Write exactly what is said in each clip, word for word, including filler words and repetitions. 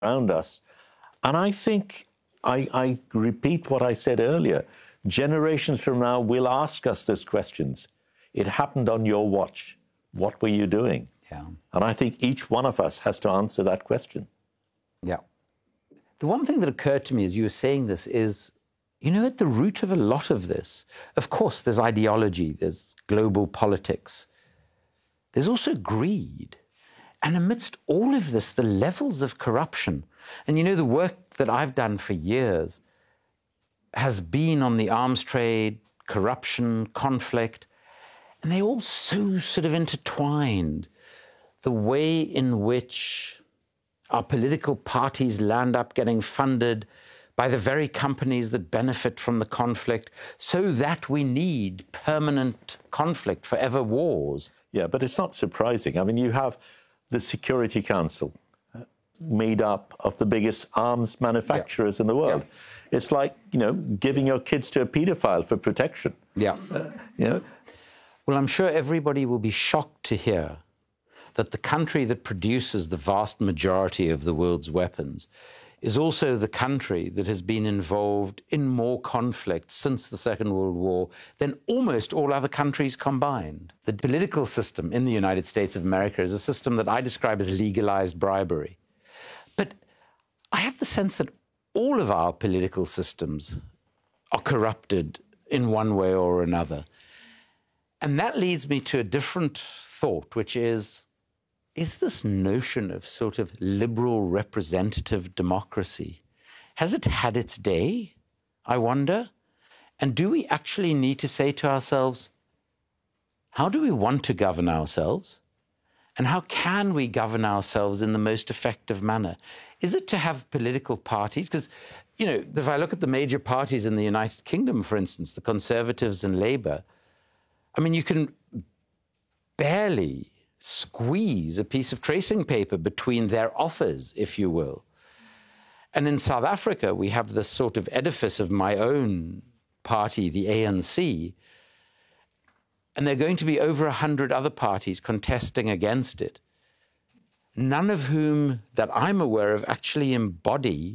around us. And I think, I, I repeat what I said earlier, generations from now will ask us those questions. It happened on your watch. What were you doing? Yeah. And I think each one of us has to answer that question. Yeah. The one thing that occurred to me as you were saying this is, you know, at the root of a lot of this, of course, there's ideology, there's global politics. There's also greed. And amidst all of this, the levels of corruption, and you know, the work that I've done for years has been on the arms trade, corruption, conflict, and they're all so sort of intertwined. The way in which our political parties land up getting funded by the very companies that benefit from the conflict, so that we need permanent conflict, forever wars. Yeah, but it's not surprising. I mean, you have the Security Council made up of the biggest arms manufacturers yeah. in the world. Yeah. It's like, you know, giving your kids to a paedophile for protection. Yeah. Uh, you know? Well, I'm sure everybody will be shocked to hear that the country that produces the vast majority of the world's weapons is also the country that has been involved in more conflict since the Second World War than almost all other countries combined. The political system in the United States of America is a system that I describe as legalized bribery. But I have the sense that all of our political systems are corrupted in one way or another. And that leads me to a different thought, which is, is this notion of sort of liberal representative democracy, has it had its day, I wonder? And do we actually need to say to ourselves, how do we want to govern ourselves? And how can we govern ourselves in the most effective manner? Is it to have political parties? Because, you know, if I look at the major parties in the United Kingdom, for instance, the Conservatives and Labour, I mean, you can barely squeeze a piece of tracing paper between their offers, if you will. And in South Africa, we have this sort of edifice of my own party, the A N C, and there are going to be over a hundred other parties contesting against it, none of whom, that I'm aware of, actually embody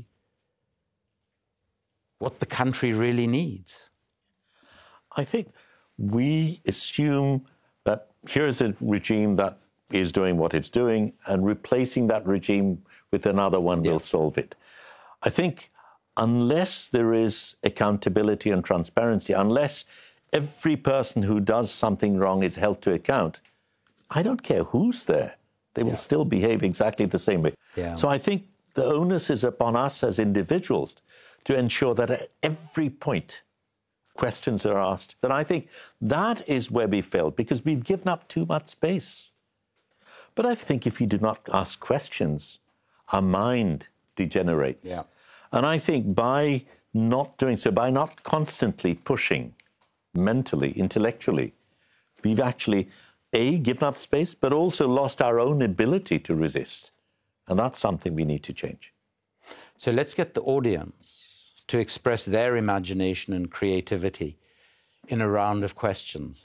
what the country really needs. I think we assume that here's a regime that is doing what it's doing, and replacing that regime with another one yeah. will solve it. I think unless there is accountability and transparency, unless every person who does something wrong is held to account, I don't care who's there. They will yeah. still behave exactly the same way. Yeah. So I think the onus is upon us as individuals to ensure that at every point questions are asked. And I think that is where we failed, because we've given up too much space. But I think if you do not ask questions, our mind degenerates. Yeah. And I think by not doing so, by not constantly pushing mentally, intellectually, we've actually, A, given up space, but also lost our own ability to resist. And that's something we need to change. So let's get the audience to express their imagination and creativity in a round of questions.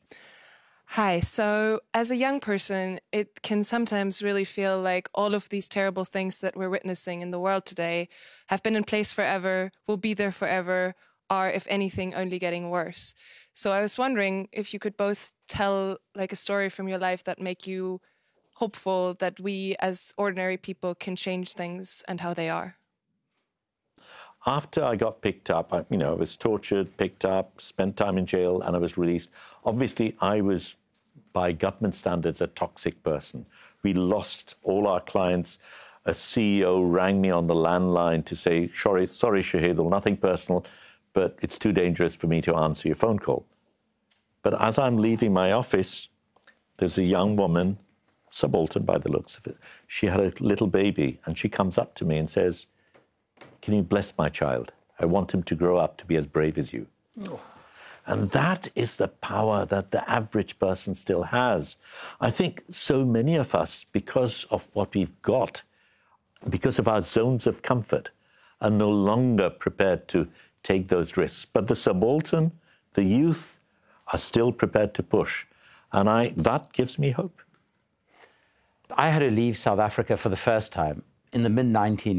Hi, so as a young person, it can sometimes really feel like all of these terrible things that we're witnessing in the world today have been in place forever, will be there forever, are, if anything, only getting worse. So I was wondering if you could both tell like a story from your life that make you hopeful that we as ordinary people can change things and how they are. After I got picked up, I, you know, I was tortured, picked up, spent time in jail, and I was released. Obviously, I was, by government standards, a toxic person. We lost all our clients. A C E O rang me on the landline to say, sorry, sorry, Shahidul, nothing personal, but it's too dangerous for me to answer your phone call. But as I'm leaving my office, there's a young woman, subaltern by the looks of it. She had a little baby, and she comes up to me and says, can you bless my child? I want him to grow up to be as brave as you. Oh. And that is the power that the average person still has. I think so many of us, because of what we've got, because of our zones of comfort, are no longer prepared to take those risks. But the subaltern, the youth, are still prepared to push. And I, that gives me hope. I had to leave South Africa for the first time in the mid nineteen